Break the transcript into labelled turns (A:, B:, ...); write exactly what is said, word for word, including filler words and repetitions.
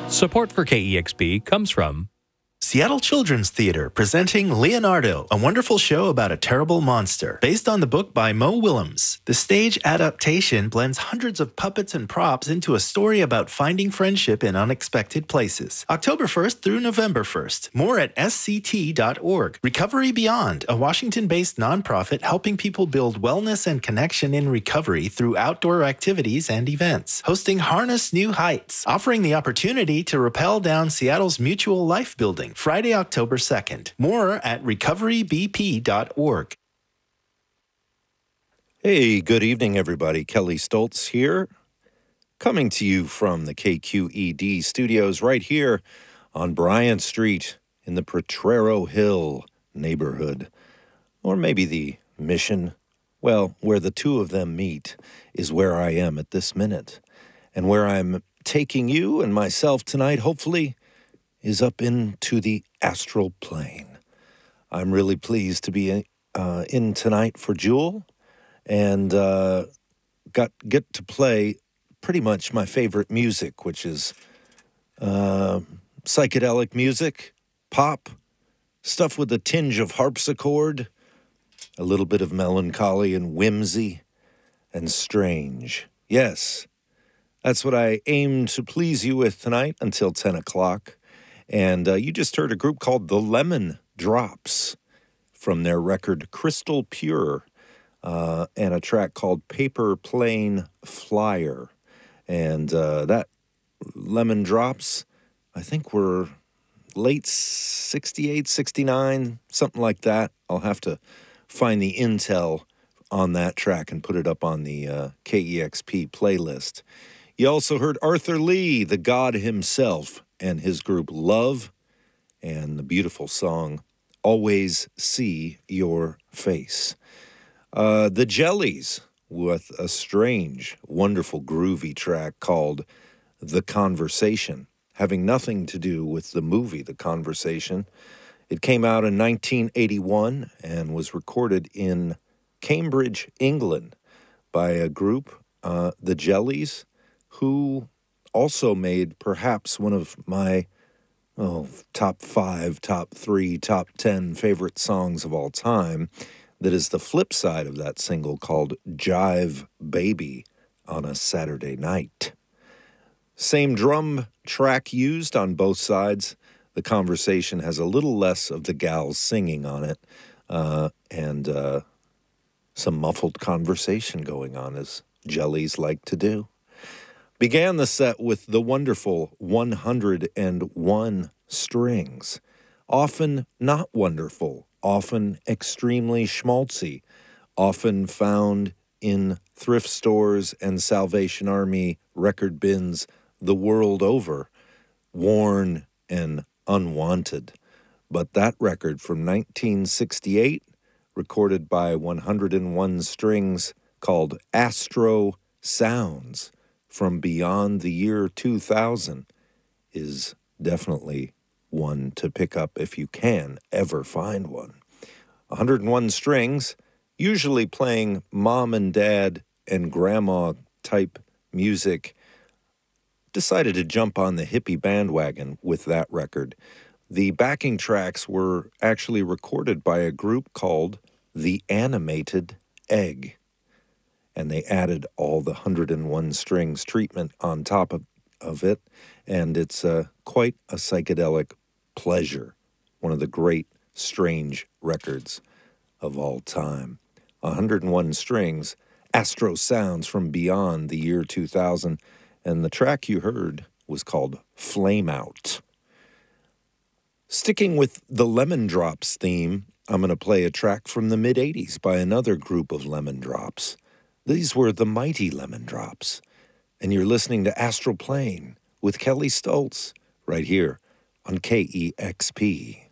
A: Support for K E X P comes from
B: Seattle Children's Theater presenting Leonardo, a wonderful show about a terrible monster, based on the book by Mo Willems. The stage adaptation blends hundreds of puppets and props into a story about finding friendship in unexpected places. October first through November first. More at S C T dot org. Recovery Beyond, a Washington-based nonprofit helping people build wellness and connection in recovery through outdoor activities and events. Hosting Harness New Heights, offering the opportunity to rappel down Seattle's mutual life building. Friday, October second. More at recovery b p dot org.
C: Hey, good evening, everybody. Kelly Stoltz here, coming to you from the K Q E D studios right here on Bryant Street in the Potrero Hill neighborhood, or maybe the Mission. Well, where the two of them meet is where I am at this minute, and where I'm taking you and myself tonight, hopefully, is up into the astral plane. I'm really pleased to be uh, in tonight for Jewel, and uh, got get to play pretty much my favorite music, which is uh, psychedelic music, pop, stuff with a tinge of harpsichord, a little bit of melancholy and whimsy, and strange. Yes, that's what I aim to please you with tonight until ten o'clock. And uh, you just heard a group called the Lemon Drops from their record Crystal Pure, uh, and a track called Paper Plane Flyer. And uh, that Lemon Drops, I think were late sixty-eight, sixty-nine, something like that. I'll have to find the intel on that track and put it up on the uh, K E X P playlist. You also heard Arthur Lee, the God himself, and his group Love, and the beautiful song, Always See Your Face. Uh, the Jellies, with a strange, wonderful, groovy track called The Conversation, having nothing to do with the movie The Conversation. It came out in nineteen eighty-one and was recorded in Cambridge, England, by a group, uh, the Jellies, who also made perhaps one of my oh, top five, top three, top ten favorite songs of all time. That is the flip side of that single called Jive Baby on a Saturday Night. Same drum track used on both sides. The Conversation has a little less of the gals singing on it, uh, and uh, some muffled conversation going on, as Jellies like to do. Began the set with the wonderful one hundred one strings, often not wonderful, often extremely schmaltzy, often found in thrift stores and Salvation Army record bins the world over, worn and unwanted. But that record from nineteen sixty-eight, recorded by one hundred one strings, called Astro Sounds, from beyond the year two thousand, is definitely one to pick up if you can ever find one. one hundred one strings, usually playing mom and dad and grandma type music, decided to jump on the hippie bandwagon with that record. The backing tracks were actually recorded by a group called The Animated Egg, and they added all the one hundred one strings treatment on top of, of it, and it's uh, quite a psychedelic pleasure. One of the great, strange records of all time. one hundred one strings, Astro Sounds from beyond the year two thousand, and the track you heard was called Flame Out. Sticking with the Lemon Drops theme, I'm going to play a track from the mid-eighties by another group of Lemon Drops. These were the Mighty Lemon Drops, and you're listening to Astral Plane with Kelly Stoltz right here on K E X P.